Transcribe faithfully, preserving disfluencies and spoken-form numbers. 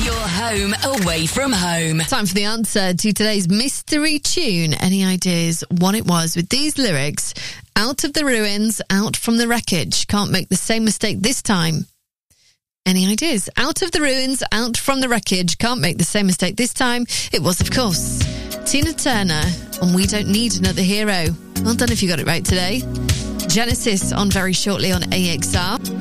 Your home away from home. Time for the answer to today's mystery tune. Any ideas what it was with these lyrics? Out of the ruins, out from the wreckage. Can't make the same mistake this time. Any ideas? Out of the ruins, out from the wreckage. Can't make the same mistake this time. It was, of course, Tina Turner, and We Don't Need Another Hero. Well done if you got it right today. Genesis on very shortly on A X R.